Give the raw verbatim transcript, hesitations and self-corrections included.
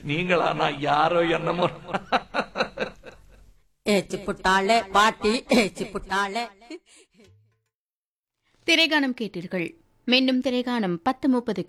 நீங்களா? நான் யாரோ என்னமோ. ஏச்சு புட்டாளே பாட்டி, ஏச்சு புட்டாளே. திரைகானம் கேட்டீர்கள். மீண்டும் திரைகானம் பத்து முப்பதுக்கு.